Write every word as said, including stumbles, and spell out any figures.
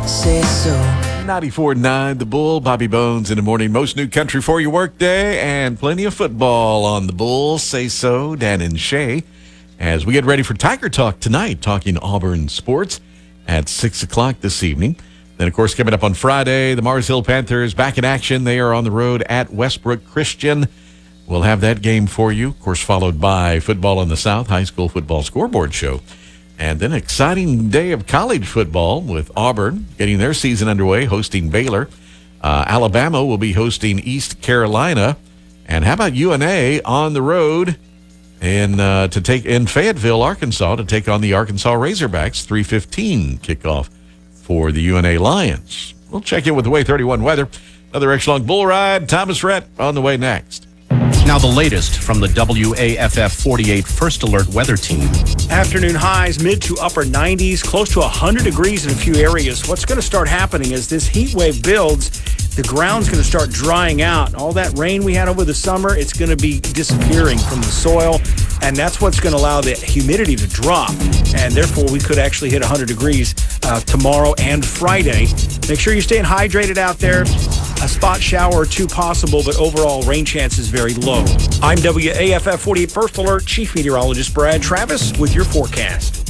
say so. ninety-four point nine The Bull, Bobby Bones in the morning. Most new country for your workday and plenty of football on The Bull. Say so, Dan and Shay. As we get ready for Tiger Talk tonight, talking Auburn sports at six o'clock this evening. Then, of course, coming up on Friday, the Mars Hill Panthers back in action. They are on the road at Westbrook Christian. We'll have that game for you, of course, followed by Football in the South, high school football scoreboard show. And then an exciting day of college football with Auburn getting their season underway, hosting Baylor. Uh, Alabama will be hosting East Carolina. And how about U N A on the road in, uh, to take in Fayetteville, Arkansas, to take on the Arkansas Razorbacks, three fifteen kickoff for the U N A Lions. We'll check in with the Way thirty-one weather. Another Exelon Bull Ride. Thomas Rhett on the way next. Now the latest from the W A F F forty-eight First Alert Weather Team. Afternoon highs mid to upper nineties, close to one hundred degrees in a few areas. What's going to start happening as this heat wave builds, the ground's going to start drying out. All that rain we had over the summer, it's going to be disappearing from the soil, and that's what's going to allow the humidity to drop, and therefore we could actually hit one hundred degrees uh, tomorrow and Friday. Make sure you're staying hydrated out there. A spot shower or two possible, but overall rain chance is very low. I'm W A F F forty-eight First Alert Chief Meteorologist Brad Travis with your forecast.